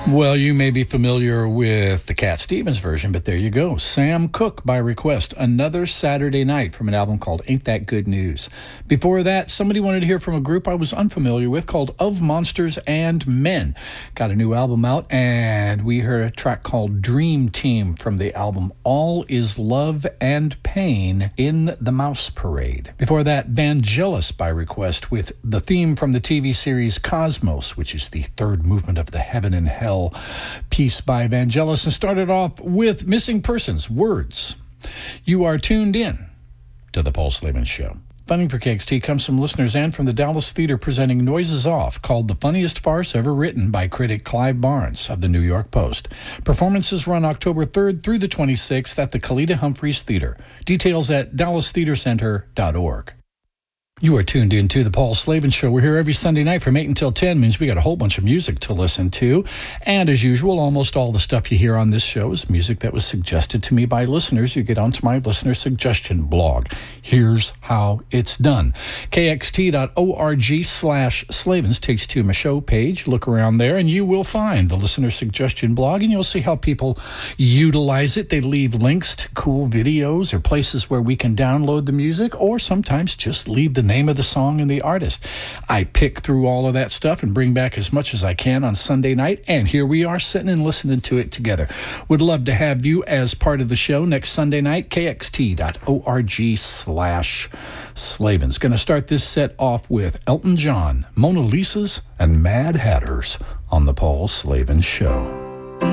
Well, you may be familiar with the Cat Stevens version, but there you go. Sam Cooke by request, Another Saturday Night, from an album called Ain't That Good News. Before that, somebody wanted to hear from a group I was unfamiliar with called Of Monsters and Men. Got a new album out, and we heard a track called Dream Team from the album All Is Love and Pain in the Mouse Parade. Before that, Vangelis by request with the theme from the TV series Cosmos, which is the third movement of the Heaven and Hell piece by Vangelis, and started off with Missing Persons, Words. You are tuned in to The Paul Slavin Show. Funding for KXT comes from listeners and from the Dallas Theater presenting Noises Off, called the funniest farce ever written by critic Clive Barnes of the New York Post. Performances run October 3rd through the 26th at the Kalita Humphreys Theater. Details at dallastheatercenter.org. You are tuned in to The Paul Slavin Show. We're here every Sunday night from 8 until 10. Means we got a whole bunch of music to listen to. And as usual, almost all the stuff you hear on this show is music that was suggested to me by listeners. You get onto my listener suggestion blog. Here's how it's done. KXT.org/Slavins takes you to my show page. Look around there and you will find the listener suggestion blog, and you'll see how people utilize it. They leave links to cool videos or places where we can download the music, or sometimes just leave the name of the song and the artist. I pick through all of that stuff and bring back as much as I can on Sunday night, and here we are sitting and listening to it together. Would love to have you as part of the show next Sunday night. KXT.org/Slavins. Going to start this set off with Elton John, Mona Lisas, and Mad Hatters on The Paul Slavin Show.